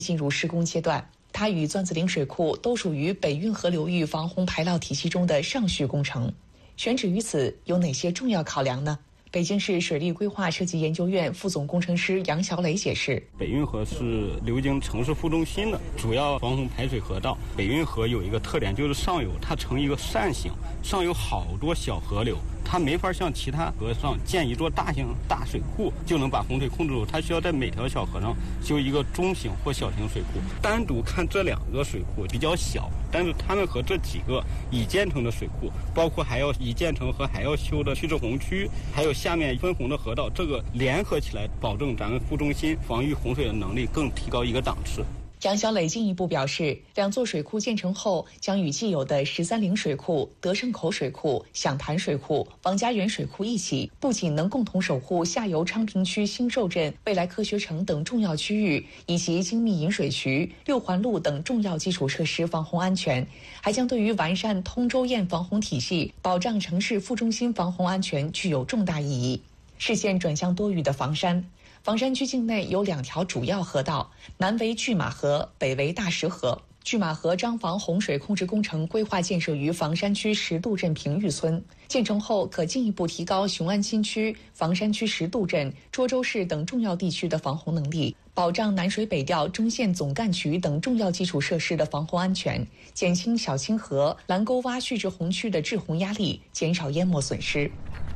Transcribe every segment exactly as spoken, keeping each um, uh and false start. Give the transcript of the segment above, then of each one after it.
进入施工阶段。它与钻子岭水库都属于北运河流域防洪排涝体系中的上序工程。选址于此有哪些重要考量呢？北京市水利规划设计研究院副总工程师杨小磊解释， 北运河是流经城市副中心的主要防洪排水河道。北运河有一个特点，就是上游它呈一个扇形，上有好多小河流，它没法像其他河上建一座大型大水库就能把洪水控制住，它需要在每条小河上修一个中型或小型水库。单独看这两个水库比较小，但是它们和这几个已建成的水库，包括还要已建成和还要修的蓄滞洪区，还有下面分洪的河道，这个联合起来，保证咱们副中心防御洪水的能力更提高一个档次。 杨小磊进一步表示，两座水库建成后，将与既有的十三陵水库、德胜口水库、响潭水库、王家园水库一起，不仅能共同守护下游昌平区新寿镇、未来科学城等重要区域，以及精密引水渠、六环路等重要基础设施防洪安全，还将对于完善通州堰防洪体系、保障城市副中心防洪安全具有重大意义。视线转向多雨的房山。房山区境内有两条主要河道，南为拒马河，北为大石河。拒马河张防洪水控制工程规划建设于房山区石渡镇平峪村，建成后可进一步提高雄安新区、房山区石渡镇、涿州市等重要地区的防洪能力，保障南水北调中线总干渠等重要基础设施的防洪安全，减轻小清河、蓝沟洼蓄滞洪区的滞洪压力，减少淹没损失。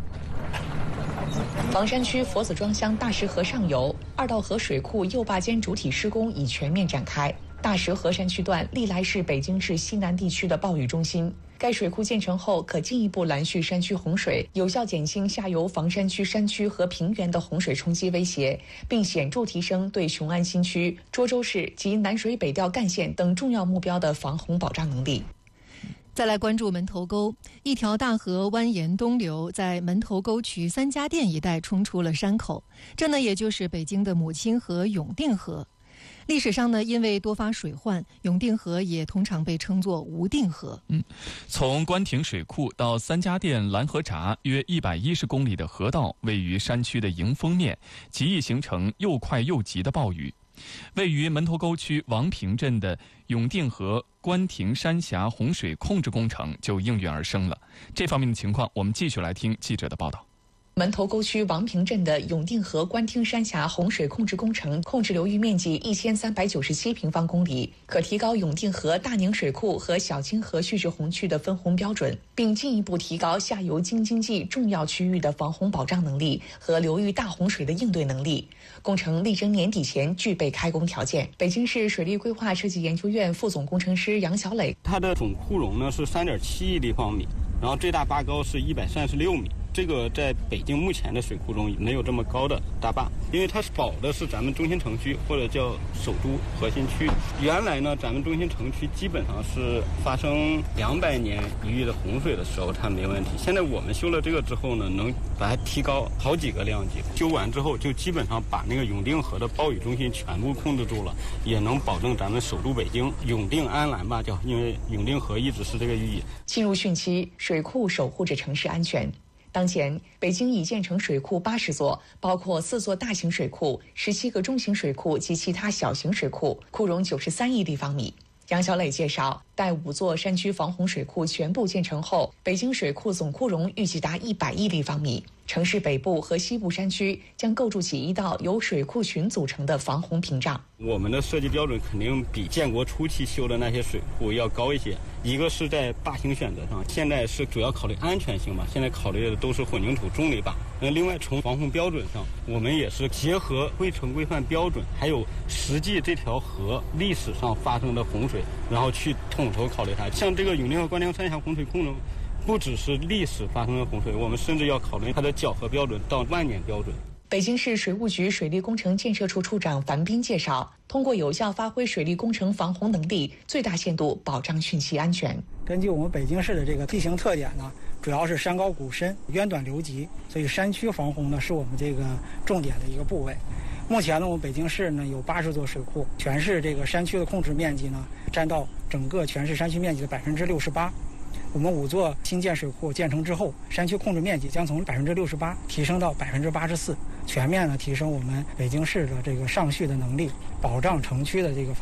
房山区佛子庄乡大石河上游二道河水库右坝间主体施工已全面展开。大石河山区段历来是北京市西南地区的暴雨中心，该水库建成后可进一步拦蓄山区洪水，有效减轻下游房山区山区和平原的洪水冲击威胁，并显著提升对雄安新区、涿州市及南水北调干线等重要目标的防洪保障能力。 再来关注门头沟，一条大河蜿蜒东流，在门头沟区三家店一带冲出了山口，这呢也就是北京的母亲河永定河。历史上呢，因为多发水患，永定河也通常被称作无定河。 嗯，从官亭水库到三家店拦河闸，约一百一十公里的河道位于山区的迎风面，极易形成又快又急的暴雨。位于门头沟区王平镇的永定河官亭山峡洪水控制工程就应运而生了。这方面的情况，我们继续来听记者的报道。 门头沟区王平镇的永定河官厅山峡洪水控制工程控制流域面积一千三百九十七平方公里，可提高永定河大宁水库和小清河蓄滞洪区的分洪标准，并进一步提高下游京津冀重要区域的防洪保障能力和流域大洪水的应对能力。工程力争年底前具备开工条件。北京市水利规划设计研究院副总工程师杨小磊， 它的总库容呢是三点七亿立方米，然后最大坝高是一百三十六米。这个在北京目前的水库中没有这么高的大坝，因为它保的是咱们中心城区或者叫首都核心区。原来呢，咱们中心城区基本上是发生两百年一遇的洪水的时候它没问题。现在我们修了这个之后呢，能把它提高好几个量级。修完之后就基本上把那个永定河的暴雨中心全部控制住了，也能保证咱们首都北京永定安澜吧，叫因为永定河一直是这个寓意。 进入汛期，水库守护着城市安全。当前，北京已建成水库八十座，包括四座大型水库、十七个中型水库及其他小型水库，库容九十三亿立方米。杨小磊介绍，待五座山区防洪水库全部建成后，北京水库总库容预计达一百亿立方米。城市北部和西部山区将构筑起一道由水库群组成的防洪屏障。 我们的设计标准肯定比建国初期修的那些水库要高一些。一个是在坝型选择上，现在是主要考虑安全性吧，现在考虑的都是混凝土重力坝。那另外从防洪标准上，我们也是结合规程规范标准，还有实际这条河历史上发生的洪水，然后去统筹考虑它。像这个永定河官厅山峡洪水控制，不只是历史发生的洪水，我们甚至要考虑它的搅和标准到万年标准。 北京市水务局水利工程建设处处长樊斌介绍，通过有效发挥水利工程防洪能力，最大限度保障汛期安全。 根据我们北京市的这个地形特点呢，主要是山高谷深、渊短流急，所以山区防洪呢是我们这个重点的一个部位。目前呢，我们北京市呢有八十座水库，全市这个山区的控制面积呢占到整个全市山区面积的百分之六十八。我们五座新建水库建成之后，山区控制面积将从百分之六十八提升到百分之八十四，全面的提升我们北京市的这个上蓄的能力，保障城区的这个防